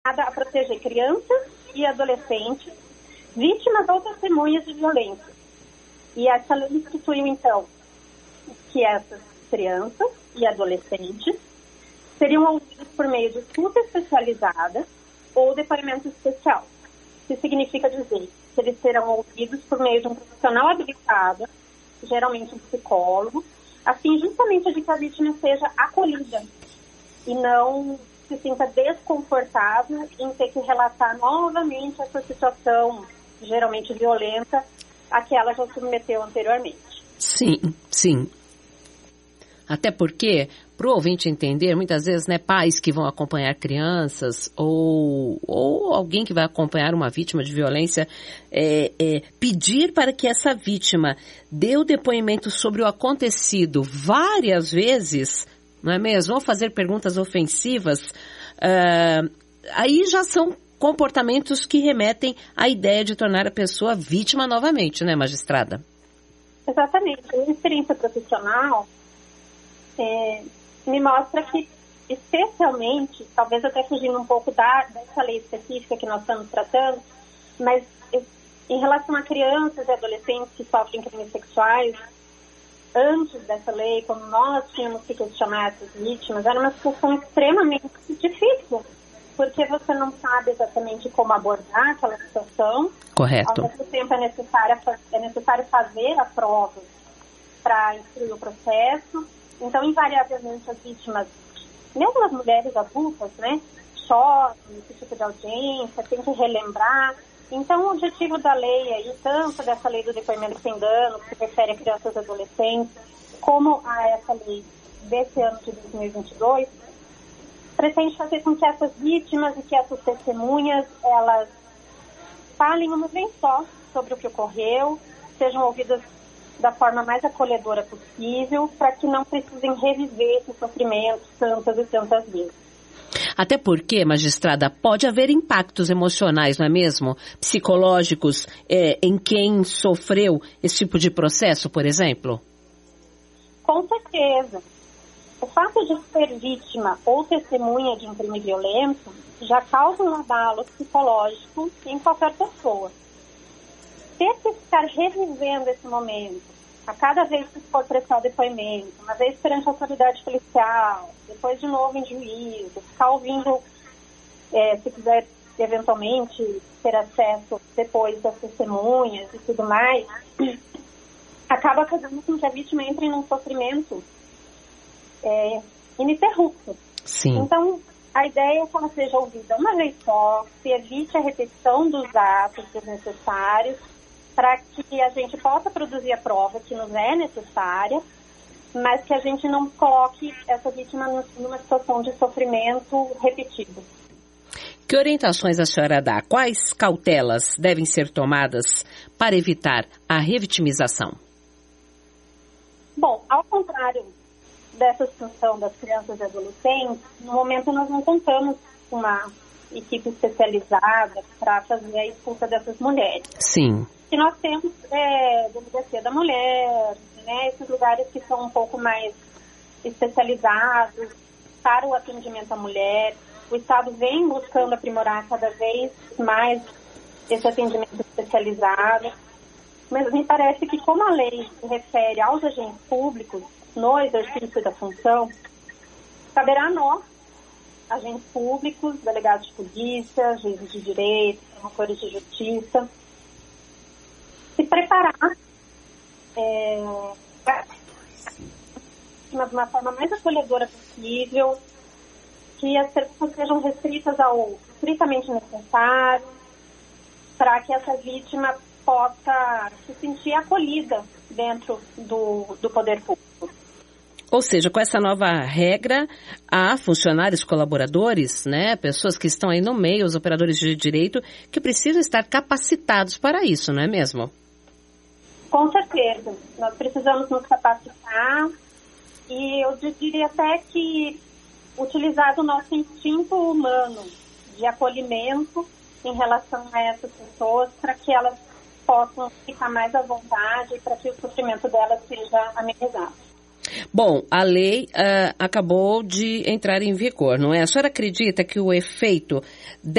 destinada a proteger crianças e adolescentes, vítimas ou testemunhas de violência. E essa lei instituiu, então, que essas crianças e adolescentes seriam ouvidos por meio de escuta especializada ou depoimento especial. Isso significa dizer que eles serão ouvidos por meio de um profissional habilitado, geralmente um psicólogo, assim justamente de que a vítima seja acolhida e não se sinta desconfortável em ter que relatar novamente essa situação, geralmente violenta, a que ela já submeteu anteriormente. Sim, sim. Até porque, para o ouvinte entender, muitas vezes, né, pais que vão acompanhar crianças ou alguém que vai acompanhar uma vítima de violência, pedir para que essa vítima dê o depoimento sobre o acontecido várias vezes, não é mesmo? Ou fazer perguntas ofensivas, aí já são comportamentos que remetem à ideia de tornar a pessoa vítima novamente, né, magistrada? Exatamente. A minha experiência profissional me mostra que, especialmente, talvez até fugindo um pouco dessa lei específica que nós estamos tratando, mas em relação a crianças e adolescentes que sofrem crimes sexuais, antes dessa lei, quando nós tínhamos que questionar essas vítimas, era uma situação extremamente difícil, porque você não sabe exatamente como abordar aquela situação. Correto. Ao mesmo tempo é necessário fazer a prova para instruir o processo. Então, invariavelmente, as vítimas, mesmo as mulheres adultas, né, choram nesse tipo de audiência, tem que relembrar. Então, o objetivo da lei aí, tanto dessa lei do depoimento sem dano, que se refere a crianças e adolescentes, como a essa lei desse ano de 2022, pretende fazer com que essas vítimas e que essas testemunhas, elas falem uma vez só sobre o que ocorreu, sejam ouvidas da forma mais acolhedora possível, para que não precisem reviver esse sofrimento tantas e tantas vezes. Até porque, magistrada, pode haver impactos emocionais, não é mesmo? Psicológicos, em quem sofreu esse tipo de processo, por exemplo? Com certeza. O fato de ser vítima ou testemunha de um crime violento já causa um abalo psicológico em qualquer pessoa. Ter que ficar revivendo esse momento, a cada vez que for prestar depoimento, uma vez perante a autoridade policial, depois de novo em juízo, ficar ouvindo, se quiser eventualmente ter acesso depois das testemunhas e tudo mais, acaba fazendo com que a vítima entre num sofrimento ininterrupto. Sim. Então, a ideia é que ela seja ouvida uma vez só, se evite a repetição dos atos desnecessários, para que a gente possa produzir a prova que nos é necessária, mas que a gente não coloque essa vítima numa situação de sofrimento repetido. Que orientações a senhora dá? Quais cautelas devem ser tomadas para evitar a revitimização? Bom, ao contrário dessa situação das crianças e adolescentes, no momento nós não contamos com uma equipe especializada para fazer a escuta dessas mulheres. Sim. Que nós temos delegacia da mulher, né, esses lugares que são um pouco mais especializados para o atendimento à mulher. O Estado vem buscando aprimorar cada vez mais esse atendimento especializado, mas me parece que, como a lei se refere aos agentes públicos no exercício da função, caberá a nós, agentes públicos, delegados de polícia, juízes de direito, promotores de justiça, se preparar de uma forma mais acolhedora possível, que as pessoas sejam restritas ao estritamente necessário, para que essa vítima possa se sentir acolhida dentro do poder público. Ou seja, com essa nova regra, há funcionários colaboradores, né, pessoas que estão aí no meio, os operadores de direito, que precisam estar capacitados para isso, não é mesmo? Com certeza. Nós precisamos nos capacitar e eu diria até que utilizar o nosso instinto humano de acolhimento em relação a essas pessoas para que elas possam ficar mais à vontade para que o sofrimento delas seja amenizado. Bom, a lei acabou de entrar em vigor, não é? A senhora acredita que o efeito